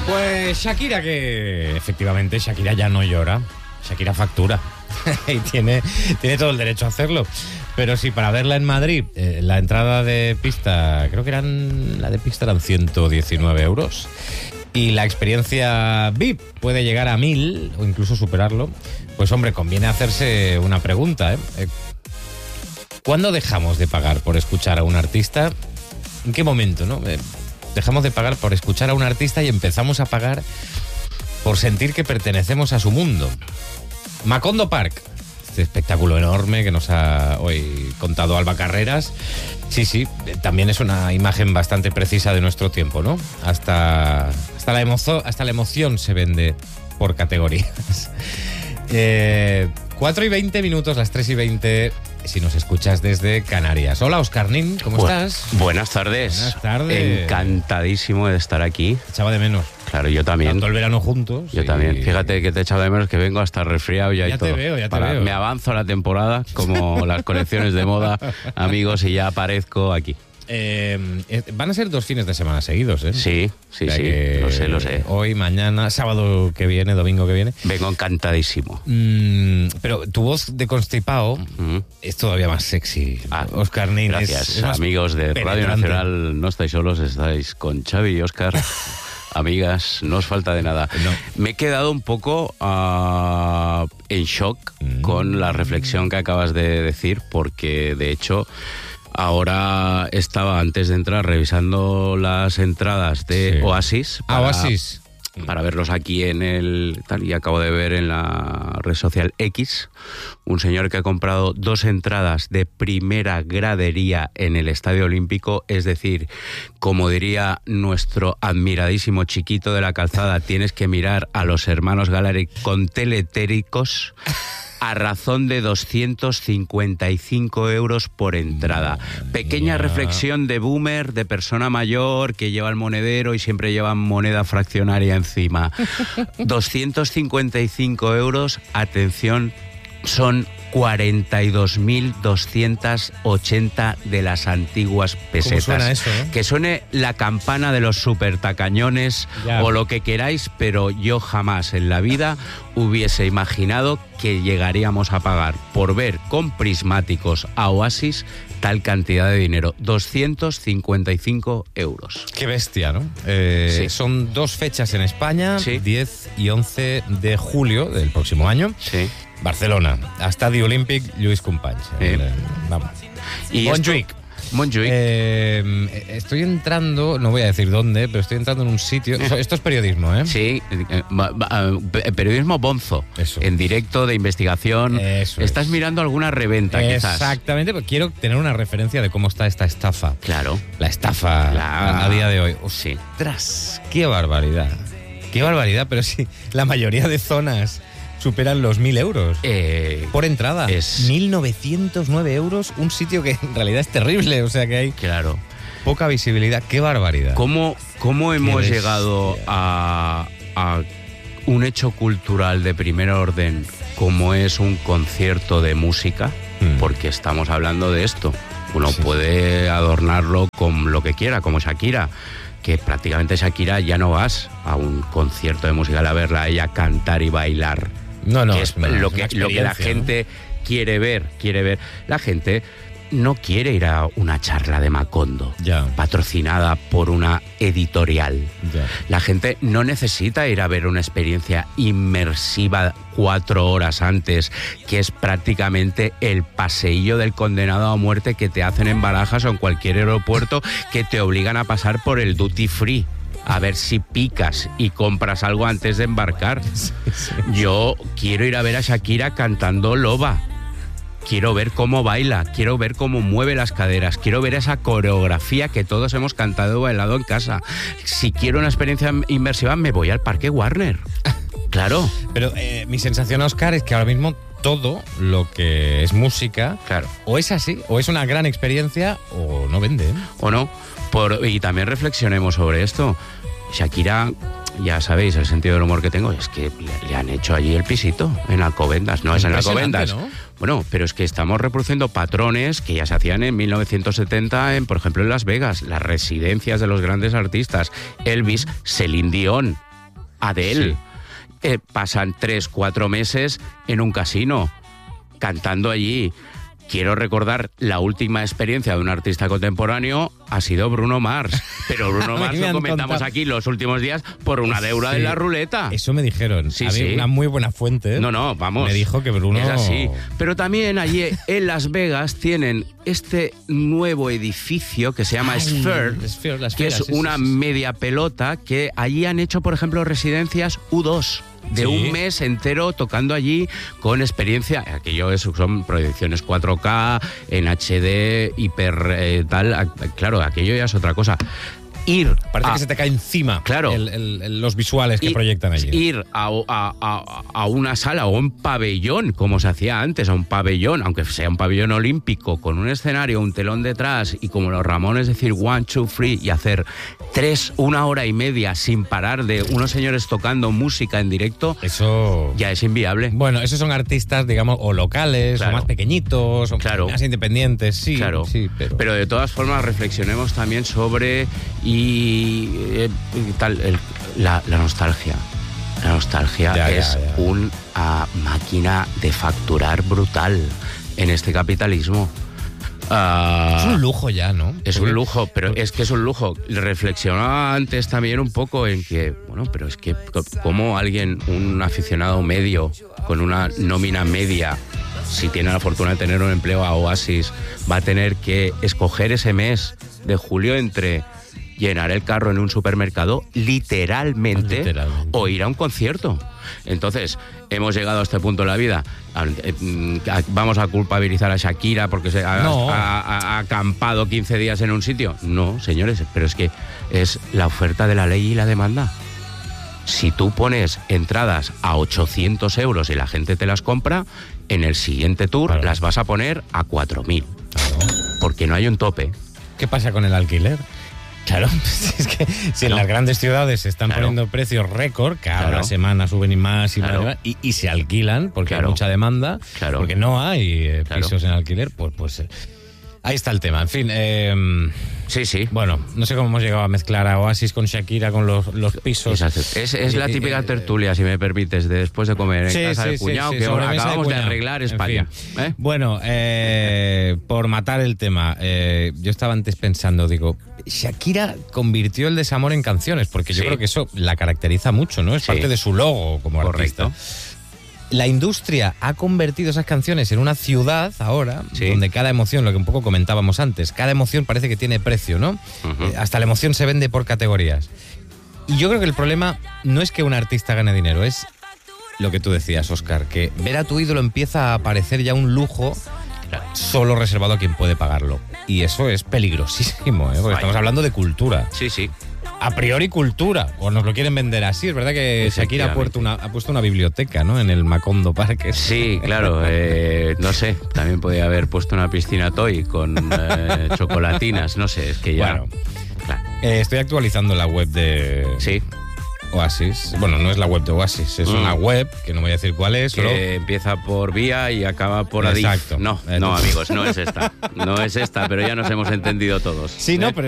Pues Shakira, que efectivamente Shakira ya no llora, Shakira factura y tiene todo el derecho a hacerlo. Pero sí, para verla en Madrid, la entrada de pista, creo que la de pista eran 119 euros. Y la experiencia VIP puede llegar a 1.000 o incluso superarlo. Pues hombre, conviene hacerse una pregunta, ¿eh? ¿Cuándo dejamos de pagar por escuchar a un artista? ¿En qué momento, no? Dejamos de pagar por escuchar a un artista y empezamos a pagar por sentir que pertenecemos a su mundo. Macondo Park, este espectáculo enorme que nos ha hoy contado Alba Carreras. Sí, también es una imagen bastante precisa de nuestro tiempo, ¿no? Hasta la emoción se vende por categorías. 4:20, las 3:20, si nos escuchas desde Canarias. Hola, Oscarnín, ¿cómo estás? Buenas tardes. Buenas tardes. Encantadísimo de estar aquí. Te echaba de menos. Claro, yo también. Tanto el verano juntos. Yo también. Fíjate que te he echado de menos, que vengo hasta resfriado ya y todo. Ya te veo. Me avanzo a la temporada, como las colecciones de moda, amigos, y ya aparezco aquí. Van a ser 2 fines de semana seguidos, ¿eh? Sí. Lo sé. Hoy, mañana, sábado que viene, domingo que viene. Vengo encantadísimo. Pero tu voz de constipado es todavía más sexy, Oscarnín. Gracias, es amigos de Radio penetrante. Nacional. No estáis solos, estáis con Xavi y Óscar. Amigas, no os falta de nada. No. Me he quedado un poco en shock con la reflexión que acabas de decir, porque de hecho ahora estaba, antes de entrar, revisando las entradas de Oasis. Oasis. Para verlos aquí y acabo de ver en la red social X un señor que ha comprado 2 entradas de primera gradería en el Estadio Olímpico, es decir, como diría nuestro admiradísimo Chiquito de la Calzada, tienes que mirar a los hermanos Galari con teletéricos, a razón de 255 euros por entrada. Pequeña reflexión de boomer, de persona mayor que lleva el monedero y siempre lleva moneda fraccionaria encima. 255 euros, atención, son 42.280 de las antiguas pesetas. ¿Cómo suena eso, eh? Que suene la campana de los supertacañones o lo que queráis, pero yo jamás en la vida hubiese imaginado que llegaríamos a pagar por ver con prismáticos a Oasis tal cantidad de dinero. 255 euros. Qué bestia, ¿no? Sí. Son 2 fechas en España, Sí. 10 y 11 de julio del próximo año. Sí. Barcelona, Estadio Olímpic, Lluís Companys. Vamos. Y Montjuïc. Montjuïc. Estoy entrando, no voy a decir dónde, pero estoy entrando en un sitio. Esto es periodismo, ¿eh? Sí, periodismo bonzo. Eso. En directo, de investigación. Eso Estás es. mirando alguna reventa, quizás. Exactamente, porque quiero tener una referencia de cómo está esta estafa. Claro. La estafa a día de hoy. Sí. ¡Ostras! ¡Qué barbaridad! ¡Qué barbaridad! Pero sí, la mayoría de zonas superan los 1.000 euros por entrada. 1.909 euros, un sitio que en realidad es terrible, o sea que hay Claro. poca visibilidad. ¡Qué barbaridad! ¿Cómo hemos bestia. llegado a un hecho cultural de primer orden como es un concierto de música? Porque estamos hablando de esto. Uno puede adornarlo con lo que quiera, como Shakira, que prácticamente Shakira ya no vas a un concierto de música a verla a ella cantar y bailar. No, Que es una lo que la experiencia, gente quiere ver. La gente no quiere ir a una charla de Macondo Ya. patrocinada por una editorial. Ya. La gente no necesita ir a ver una experiencia inmersiva 4 horas antes, que es prácticamente el paseillo del condenado a muerte que te hacen en Barajas o en cualquier aeropuerto, que te obligan a pasar por el duty free a ver si picas y compras algo antes de embarcar. Yo quiero ir a ver a Shakira cantando Loba. Quiero ver cómo baila, quiero ver cómo mueve las caderas, quiero ver esa coreografía que todos hemos cantado o bailado en casa. Si quiero una experiencia inmersiva, me voy al Parque Warner. Claro. Pero mi sensación, Óscar, es que ahora mismo todo lo que es música, Claro. o es así, o es una gran experiencia, o no vende, ¿eh? ¿O no? Y también reflexionemos sobre esto. Shakira, ya sabéis el sentido del humor que tengo, es que le han hecho allí el pisito en Alcobendas. No es en Alcobendas, ¿no? Bueno, pero es que estamos reproduciendo patrones que ya se hacían en 1970, por ejemplo, en Las Vegas, las residencias de los grandes artistas, Elvis, Celine Dion. Adele. Pasan 3-4 meses en un casino, cantando allí. Quiero recordar, la última experiencia de un artista contemporáneo ha sido Bruno Mars. Pero Bruno Mars lo comentamos aquí los últimos días por una deuda de la ruleta. Eso me dijeron. Sí, Había una muy buena fuente. No, vamos. Me dijo que Bruno... Es así. Pero también allí en Las Vegas tienen este nuevo edificio que se llama Sphere, que es una media pelota que allí han hecho, por ejemplo, residencias U2. De un mes entero tocando allí con experiencia. Aquello son proyecciones 4K, en HD, hiper tal. Claro, aquello ya es otra cosa. Parece que se te cae encima, claro, los visuales que proyectan allí. Ir a una sala o un pabellón, como se hacía antes, a un pabellón, aunque sea un pabellón olímpico, con un escenario, un telón detrás, y como los Ramones decir 1, 2, 3 y hacer 1 hora y media sin parar de unos señores tocando música en directo, eso ya es inviable. Bueno, esos son artistas, digamos, o locales, o más pequeñitos, o más independientes, sí. Claro, sí, pero de todas formas reflexionemos también sobre la nostalgia. La nostalgia es una máquina de facturar brutal en este capitalismo. Es un lujo ya, ¿no? Es un lujo, pero es que es un lujo. Reflexionaba antes también un poco en que, bueno, pero es que como alguien, un aficionado medio, con una nómina media, si tiene la fortuna de tener un empleo a Oasis, va a tener que escoger ese mes de julio entre llenar el carro en un supermercado literalmente o ir a un concierto. Entonces, hemos llegado a este punto de la vida. ¿Vamos a culpabilizar a Shakira porque ha acampado 15 días en un sitio? No, señores, pero es que es la oferta de la ley y la demanda. Si tú pones entradas a 800 euros y la gente te las compra, en el siguiente tour las vas a poner a 4.000. Porque no hay un tope. ¿Qué pasa con el alquiler? Claro, es que si en las grandes ciudades se están poniendo precios récord, cada semana suben y más y se alquilan porque hay mucha demanda, porque no hay pisos en alquiler, pues ahí está el tema. En fin, sí. Bueno, no sé cómo hemos llegado a mezclar a Oasis con Shakira, con los pisos. Es la típica tertulia, si me permites, de después de comer en casa del cuñado, que ahora acabamos de arreglar España. En fin. Bueno, por matar el tema, yo estaba antes pensando, digo, Shakira convirtió el desamor en canciones, porque yo creo que eso la caracteriza mucho, ¿no? Es parte de su logo como artista. La industria ha convertido esas canciones en una ciudad ahora, donde cada emoción, lo que un poco comentábamos antes, cada emoción parece que tiene precio, ¿no? Hasta la emoción se vende por categorías. Y yo creo que el problema no es que un artista gane dinero, es lo que tú decías, Óscar, que ver a tu ídolo empieza a parecer ya un lujo solo reservado a quien puede pagarlo. Y eso es peligrosísimo, porque estamos hablando de cultura. Sí. A priori cultura, o nos lo quieren vender así. Es verdad que Shakira ha puesto una biblioteca, ¿no? En el Macondo Park. Sí, claro. No sé, también podría haber puesto una piscina toy con chocolatinas, no sé, es que ya... Bueno, estoy actualizando la web de... Sí. Oasis. Bueno, no es la web de Oasis, es una web, que no voy a decir cuál es. Que empieza por Vía y acaba por Adif. Exacto. No, amigos, no es esta. No es esta, pero ya nos hemos entendido todos. Sí, no, pero